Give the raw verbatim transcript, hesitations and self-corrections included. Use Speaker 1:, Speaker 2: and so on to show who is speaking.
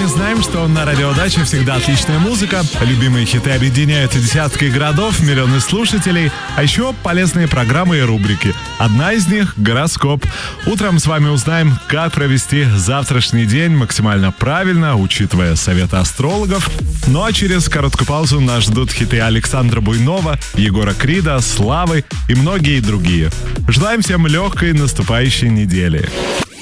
Speaker 1: вами знаем, что на радиодаче всегда отличная музыка, любимые хиты объединяют десятки городов, миллионы слушателей, а еще полезные программы и рубрики. Одна из них — гороскоп. Утром с вами узнаем, как провести завтрашний день максимально правильно, учитывая советы астрологов. Ну а через короткую паузу нас ждут хиты Александра Буйнова, Егора Крида, Славы и многие другие. Желаем всем легкой наступающей недели.